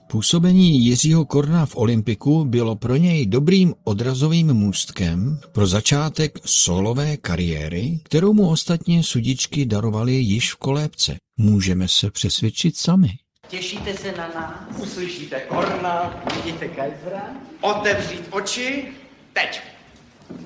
Působení Jiřího Korna v Olympiku bylo pro něj dobrým odrazovým můstkem pro začátek solové kariéry, kterou mu ostatně sudičky darovaly již v kolébce. Můžeme se přesvědčit sami. Těšíte se na nás? Uslyšíte Korna, Vidíte Kaisera? otevřít oči, teď.